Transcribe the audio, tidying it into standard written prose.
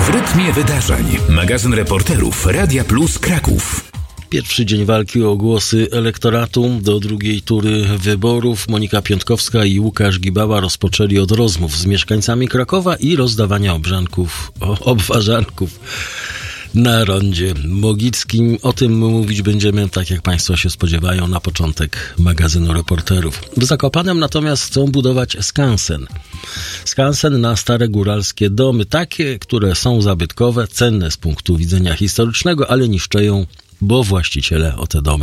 rytmie wydarzeń. Magazyn reporterów Radia Plus Kraków. Pierwszy dzień walki o głosy elektoratu do drugiej tury wyborów. Monika Piątkowska i Łukasz Gibała rozpoczęli od rozmów z mieszkańcami Krakowa i rozdawania obwarzanków na rondzie Mogickim. O tym mówić będziemy, tak jak Państwo się spodziewają, na początek magazynu reporterów. W Zakopanem natomiast chcą budować skansen. Skansen na stare góralskie domy, takie, które są zabytkowe, cenne z punktu widzenia historycznego, ale niszczeją, bo właściciele o te domy